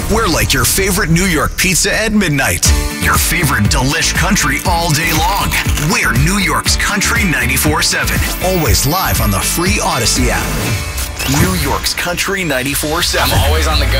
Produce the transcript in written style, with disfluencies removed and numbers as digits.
We're like your favorite New York pizza at midnight. Your favorite delish country all day long. We're New York's Country 94.7. Always live on the free Odyssey app. New York's Country 94.7. I'm always on the go.